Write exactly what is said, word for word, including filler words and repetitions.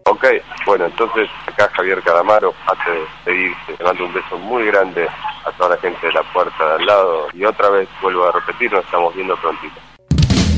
Ok, bueno, entonces acá Javier Calamaro, antes de irse, le mando un beso muy grande a toda la gente de la puerta de al lado y otra vez vuelvo a repetir, nos estamos viendo prontito.